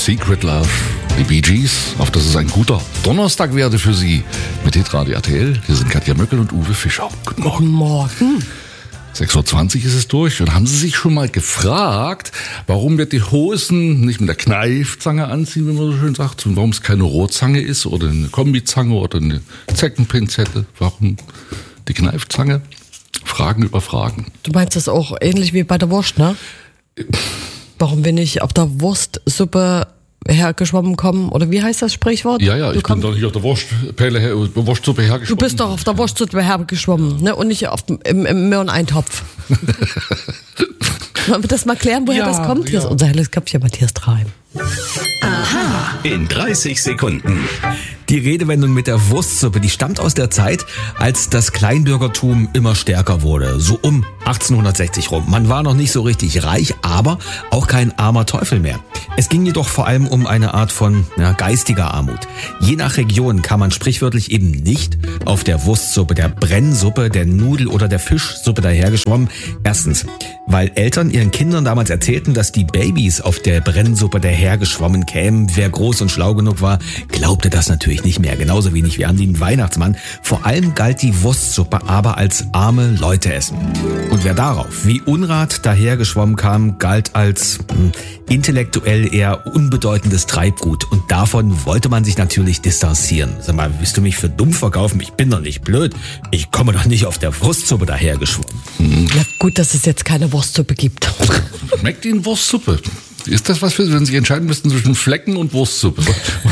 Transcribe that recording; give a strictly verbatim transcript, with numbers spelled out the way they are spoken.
Secret Love, die Bee Gees, auf dass es ein guter Donnerstag werde für Sie. Mit Hitradio R T L, hier sind Katja Möckel und Uwe Fischer. Guten Morgen. Guten Morgen. sechs Uhr zwanzig ist es durch und haben Sie sich schon mal gefragt, warum wir die Hosen nicht mit der Kneifzange anziehen, wie man so schön sagt, und warum es keine Rohrzange ist oder eine Kombizange oder eine Zeckenpinzette? Warum die Kneifzange? Fragen über Fragen. Du meinst das auch ähnlich wie bei der Wurst, ne? Warum wir nicht auf der Wurstsuppe hergeschwommen kommen? Oder wie heißt das Sprichwort? Ja, ja, du ich komm, bin doch nicht auf der Wurstpelle her, Wurstsuppe hergeschwommen. Du bist doch auf der Wurstsuppe hergeschwommen, ne? Und nicht auf dem, im, im Möhreneintopf. Wollen wir das mal klären, woher Ja, das kommt? Hier ja. ist unser helles Köpfchen Matthias Treim. In dreißig Sekunden. Die Redewendung mit der Wurstsuppe, die stammt aus der Zeit, als das Kleinbürgertum immer stärker wurde. So um achtzehnhundertsechzig rum. Man war noch nicht so richtig reich, aber auch kein armer Teufel mehr. Es ging jedoch vor allem um eine Art von ja, geistiger Armut. Je nach Region kam man sprichwörtlich eben nicht auf der Wurstsuppe, der Brennsuppe, der Nudel- oder der Fischsuppe dahergeschwommen. Erstens, weil Eltern ihren Kindern damals erzählten, dass die Babys auf der Brennsuppe dahergeschwommen kämen. Wer groß und schlau genug war, glaubte das natürlich nicht mehr. Genauso wenig wie an den Weihnachtsmann. Vor allem galt die Wurstsuppe aber als arme Leute essen. Und wer darauf wie Unrat dahergeschwommen kam, galt als hm, intellektuell eher unbedeutendes Treibgut. Und davon wollte man sich natürlich distanzieren. Sag mal, willst du mich für dumm verkaufen? Ich bin doch nicht blöd. Ich komme doch nicht auf der Wurstsuppe dahergeschwommen. Na gut, dass es jetzt keine Wurstsuppe gibt. Schmeckt Ihnen Wurstsuppe? Ist das was für Sie, wenn Sie entscheiden müssten zwischen Flecken und Wurstsuppe?